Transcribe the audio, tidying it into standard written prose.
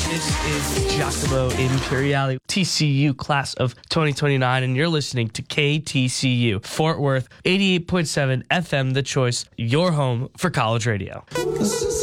This is Giacomo Imperiale, TCU class of 2029, and you're listening to KTCU, Fort Worth, 88.7 FM, The Choice, your home for college radio.